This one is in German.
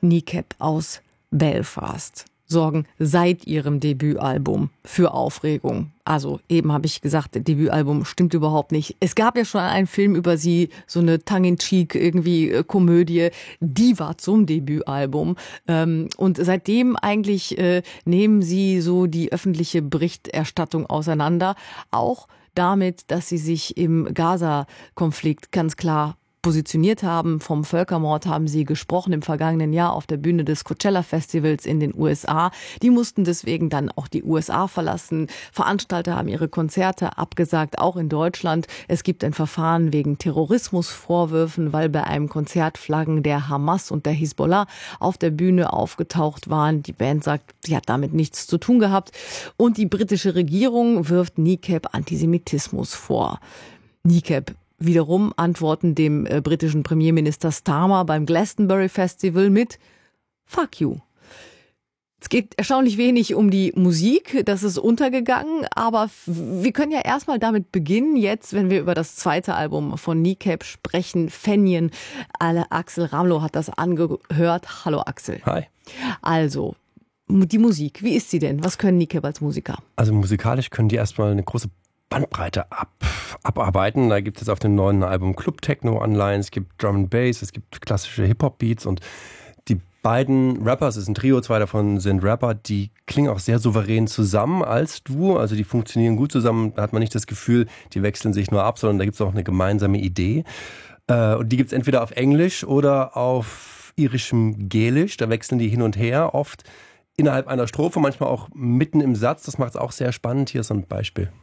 Kneecap aus Belfast sorgen seit ihrem Debütalbum für Aufregung. Also eben habe ich gesagt, Debütalbum stimmt überhaupt nicht. Es gab ja schon einen Film über sie, so eine Tongue-in-cheek irgendwie Komödie, die war zum Debütalbum. Und seitdem eigentlich nehmen sie so die öffentliche Berichterstattung auseinander. Auch damit, dass sie sich im Gaza-Konflikt ganz klar positioniert haben. Vom Völkermord haben sie gesprochen im vergangenen Jahr auf der Bühne des Coachella-Festivals in den USA. Die mussten deswegen dann auch die USA verlassen. Veranstalter haben ihre Konzerte abgesagt, auch in Deutschland. Es gibt ein Verfahren wegen Terrorismusvorwürfen, weil bei einem Konzert Flaggen der Hamas und der Hisbollah auf der Bühne aufgetaucht waren. Die Band sagt, sie hat damit nichts zu tun gehabt. Und die britische Regierung wirft Kneecap Antisemitismus vor. Kneecap wiederum antworten dem britischen Premierminister Starmer beim Glastonbury Festival mit Fuck you. Es geht erstaunlich wenig um die Musik, das ist untergegangen, aber wir können ja erstmal damit beginnen, jetzt, wenn wir über das zweite Album von Kneecap sprechen, Fenjen. Axel Ramlow hat das angehört. Hallo Axel. Hi. Also, die Musik, wie ist sie denn? Was können Kneecap als Musiker? Also musikalisch können die erstmal eine große Bandbreite abarbeiten. Da gibt es auf dem neuen Album Club Techno Anleihen, es gibt Drum and Bass, es gibt klassische Hip-Hop-Beats und die beiden Rapper, es ist ein Trio, zwei davon sind Rapper, die klingen auch sehr souverän zusammen als Duo, also die funktionieren gut zusammen, da hat man nicht das Gefühl, die wechseln sich nur ab, sondern da gibt es auch eine gemeinsame Idee. Und die gibt es entweder auf Englisch oder auf irischem Gälisch, da wechseln die hin und her, oft innerhalb einer Strophe, manchmal auch mitten im Satz, das macht es auch sehr spannend. Hier ist so ein Beispiel.